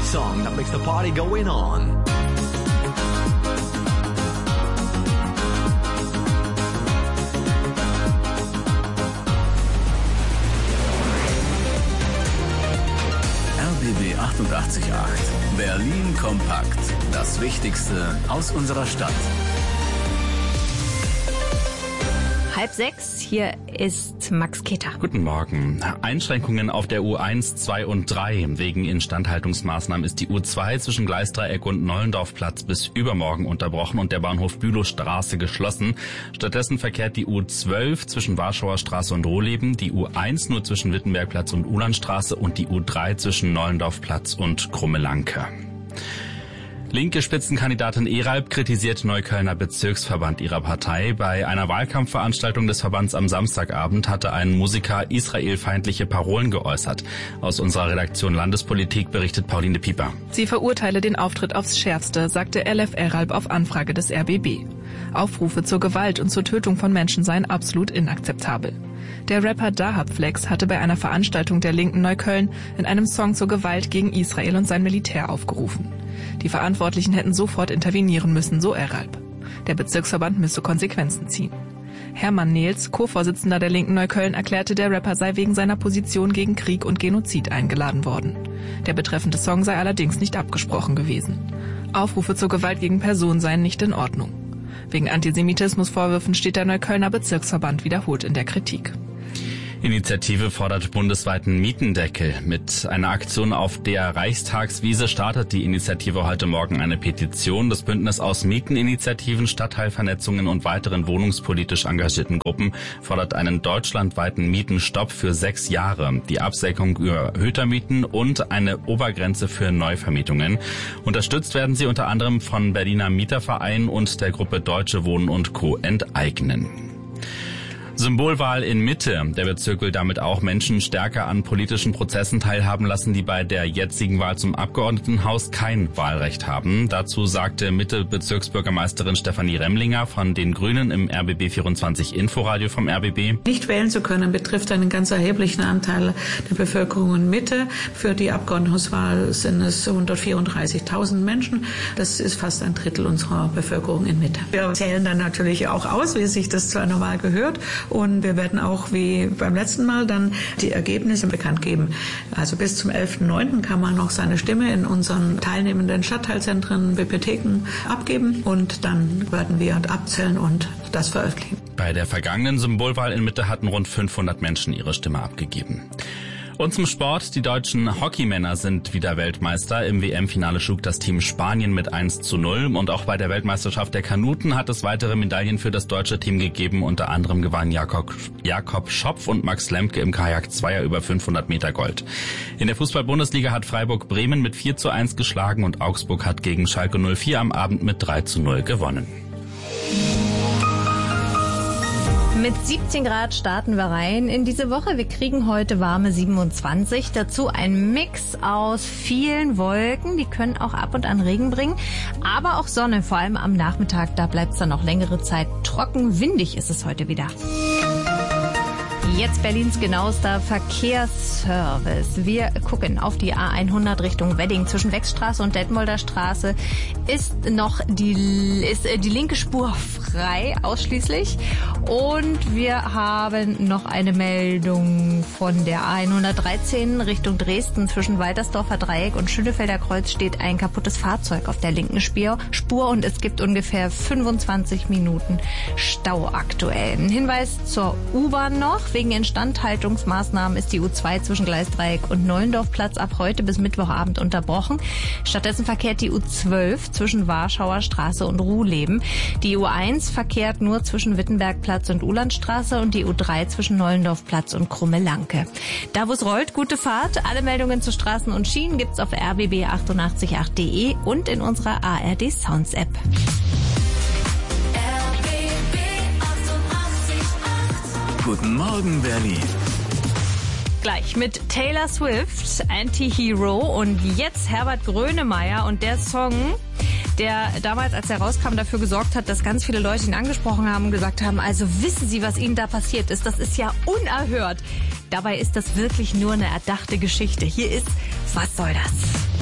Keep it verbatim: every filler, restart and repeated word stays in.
song that makes the party going on. R B B achtundachtzig Komma acht. Berlin kompakt. Das Wichtigste aus unserer Stadt. Halb sechs, hier ist Max Keter. Guten Morgen. Einschränkungen auf der U eins, zwei und drei. Wegen Instandhaltungsmaßnahmen ist die U zwei zwischen Gleisdreieck und Nollendorfplatz bis übermorgen unterbrochen und der Bahnhof Bülowstraße geschlossen. Stattdessen verkehrt die U zwölf zwischen Warschauer Straße und Rohleben, die U eins nur zwischen Wittenbergplatz und Ulandstraße und die U drei zwischen Nollendorfplatz und Krummelanke. Linke Spitzenkandidatin Eralb kritisiert Neuköllner Bezirksverband ihrer Partei. Bei einer Wahlkampfveranstaltung des Verbands am Samstagabend hatte ein Musiker israelfeindliche Parolen geäußert. Aus unserer Redaktion Landespolitik berichtet Pauline Pieper. Sie verurteile den Auftritt aufs Schärfste, sagte Elif Eralb auf Anfrage des R B B. Aufrufe zur Gewalt und zur Tötung von Menschen seien absolut inakzeptabel. Der Rapper Dahab Flex hatte bei einer Veranstaltung der Linken Neukölln in einem Song zur Gewalt gegen Israel und sein Militär aufgerufen. Die Verantwortlichen hätten sofort intervenieren müssen, so Eralb. Der Bezirksverband müsse Konsequenzen ziehen. Hermann Nehls, Co-Vorsitzender der Linken Neukölln, erklärte, der Rapper sei wegen seiner Position gegen Krieg und Genozid eingeladen worden. Der betreffende Song sei allerdings nicht abgesprochen gewesen. Aufrufe zur Gewalt gegen Personen seien nicht in Ordnung. Wegen Antisemitismusvorwürfen steht der Neuköllner Bezirksverband wiederholt in der Kritik. Initiative fordert bundesweiten Mietendeckel. Mit einer Aktion auf der Reichstagswiese startet die Initiative heute Morgen eine Petition. Das Bündnis aus Mieteninitiativen, Stadtteilvernetzungen und weiteren wohnungspolitisch engagierten Gruppen fordert einen deutschlandweiten Mietenstopp für sechs Jahre, die Absenkung überhöhter Mieten und eine Obergrenze für Neuvermietungen. Unterstützt werden sie unter anderem von Berliner Mietervereinen und der Gruppe Deutsche Wohnen und Co. enteignen. Symbolwahl in Mitte. Der Bezirk will damit auch Menschen stärker an politischen Prozessen teilhaben lassen, die bei der jetzigen Wahl zum Abgeordnetenhaus kein Wahlrecht haben. Dazu sagte Mitte-Bezirksbürgermeisterin Stefanie Remlinger von den Grünen im R B B vierundzwanzig Inforadio vom R B B. Nicht wählen zu können betrifft einen ganz erheblichen Anteil der Bevölkerung in Mitte. Für die Abgeordnetenhauswahl sind es hundertvierunddreißigtausend Menschen. Das ist fast ein Drittel unserer Bevölkerung in Mitte. Wir zählen dann natürlich auch aus, wie sich das zu einer Wahl gehört. Und wir werden auch wie beim letzten Mal dann die Ergebnisse bekannt geben. Also bis zum elften neunten kann man noch seine Stimme in unseren teilnehmenden Stadtteilzentren, Bibliotheken abgeben. Und dann werden wir abzählen und das veröffentlichen. Bei der vergangenen Symbolwahl in Mitte hatten rund fünfhundert Menschen ihre Stimme abgegeben. Und zum Sport. Die deutschen Hockeymänner sind wieder Weltmeister. Im W M-Finale schlug das Team Spanien mit eins zu null. Und auch bei der Weltmeisterschaft der Kanuten hat es weitere Medaillen für das deutsche Team gegeben. Unter anderem gewannen Jakob, Jakob Schopf und Max Lemke im Kajak-Zweier über fünfhundert Meter Gold. In der Fußball-Bundesliga hat Freiburg Bremen mit vier zu eins geschlagen und Augsburg hat gegen Schalke null vier am Abend mit drei zu null gewonnen. Mit siebzehn Grad starten wir rein in diese Woche. Wir kriegen heute warme siebenundzwanzig. Dazu ein Mix aus vielen Wolken. Die können auch ab und an Regen bringen. Aber auch Sonne, vor allem am Nachmittag. Da bleibt es dann noch längere Zeit trocken. Windig ist es heute wieder. Jetzt Berlins genauester Verkehrsservice. Wir gucken auf die A hundert Richtung Wedding. Zwischen Wechstraße und Detmolder Straße ist noch die, ist die linke Spur frei, ausschließlich. Und wir haben noch eine Meldung von der A hundertdreizehn Richtung Dresden. Zwischen Waltersdorfer Dreieck und Schönefelder Kreuz steht ein kaputtes Fahrzeug auf der linken Spur und es gibt ungefähr fünfundzwanzig Minuten Stau aktuell. Ein Hinweis zur U-Bahn noch. Wegen Instandhaltungsmaßnahmen ist die U zwei zwischen Gleisdreieck und Nollendorfplatz ab heute bis Mittwochabend unterbrochen. Stattdessen verkehrt die U zwölf zwischen Warschauer Straße und Ruhleben. Die U eins verkehrt nur zwischen Wittenbergplatz und Ulandstraße und die U drei zwischen Nollendorfplatz und Krummelanke. Da wo es rollt, gute Fahrt. Alle Meldungen zu Straßen und Schienen gibt's auf r b b achtundachtzig punkt acht punkt de und in unserer A R D Sounds App. Guten Morgen, Berlin. Gleich mit Taylor Swift, Anti-Hero und jetzt Herbert Grönemeyer und der Song, der damals, als er rauskam, dafür gesorgt hat, dass ganz viele Leute ihn angesprochen haben und gesagt haben, also wissen Sie, was Ihnen da passiert ist? Das ist ja unerhört. Dabei ist das wirklich nur eine erdachte Geschichte. Hier ist Was soll das?